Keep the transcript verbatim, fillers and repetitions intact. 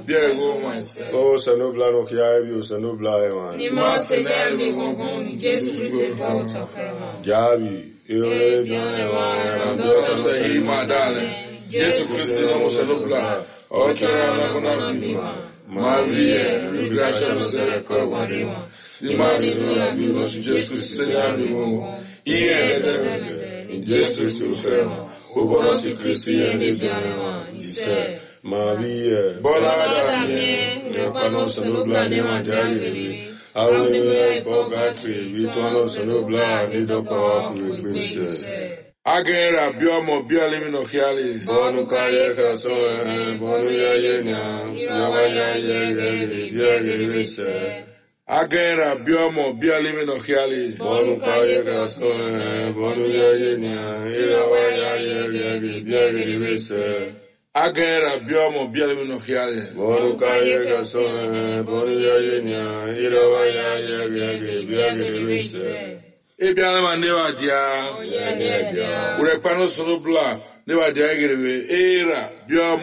Bien go myself. Oh, Sanobla no Kiabi, Sanobla Ewan. Ni mo se der mi gongon Jesu Christ go to heaven. Jabi, Ewe Bian Ewan, and Don't say my darling. Jesus Christ no Sanobla. O kera na kona bima. Maria, Rugrasha se ko wadima. Ni masi no bi no Jesus Christ se ya mi mo. Iye de Jesus Christ. Obono si Christi ene bian. Ise Maria, Bola da mi. Pano Sanobla ne Majali. Hallelujah, Bogatri, Vitono Sanobla, Nidoko, Gracious. Agera biomo bialimi no hiali. Bonu Kayaka so, Bonu Yayena, Yawaya Yagari, Biagari. Agera biomo bialimi no hiali. Bonu Kayaka so, Bonu Yayena, Yawaya Yagari, Biagari. Agera biomo bialimi no hiali. Bonu Kayaka so, Bonu Yayena, Yawaya Yagari, Biagari. Ebiana ma newa dia. Ure pano solo bla. Newa dia egerewe. Era biomo.